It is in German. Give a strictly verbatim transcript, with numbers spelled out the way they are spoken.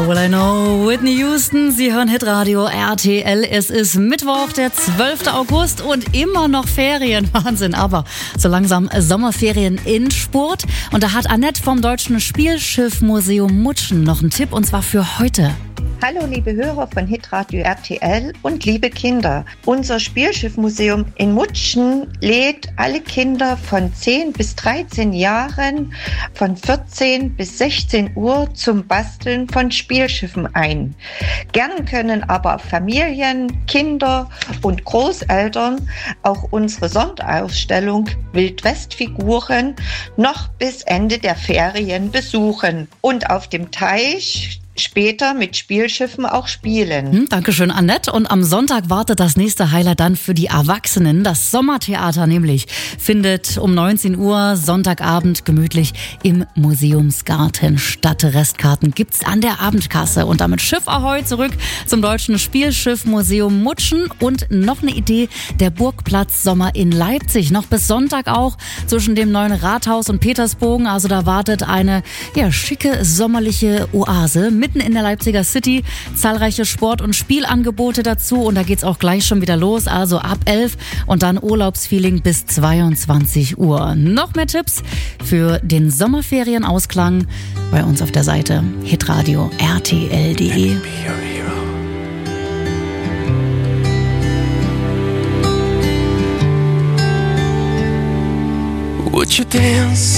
All I Know, Whitney Houston, Sie hören Hitradio R T L. Es ist Mittwoch, der zwölfte August und immer noch Ferien. Wahnsinn, aber so langsam Sommerferien in Spurt. Und da hat Annette vom Deutschen Spielschiffmuseum Mutschen noch einen Tipp, und zwar für heute. Hallo liebe Hörer von Hitradio R T L und liebe Kinder. Unser Spielschiffmuseum in Mutschen lädt alle Kinder von zehn bis dreizehn Jahren von vierzehn bis sechzehn Uhr zum Basteln von Spielschiffen ein. Gern können aber Familien, Kinder und Großeltern auch unsere Sonderausstellung Wildwestfiguren noch bis Ende der Ferien besuchen und auf dem Teich später mit Spielschiffen auch spielen. Hm, Dankeschön, Annette. Und am Sonntag wartet das nächste Highlight dann für die Erwachsenen. Das Sommertheater nämlich findet um neunzehn Uhr Sonntagabend gemütlich im Museumsgarten statt. Restkarten gibt's an der Abendkasse. Und damit Schiff Ahoi zurück zum Deutschen Spielschiffmuseum Mutschen. Und noch eine Idee, der Burgplatz Sommer in Leipzig. Noch bis Sonntag auch zwischen dem neuen Rathaus und Petersbogen. Also da wartet eine ja, schicke sommerliche Oase mitten in der Leipziger City, zahlreiche Sport- und Spielangebote dazu, und da geht's auch gleich schon wieder los, also ab elf und dann Urlaubsfeeling bis zweiundzwanzig Uhr. Noch mehr Tipps für den Sommerferienausklang bei uns auf der Seite hitradio R T L punkt de. Would you dance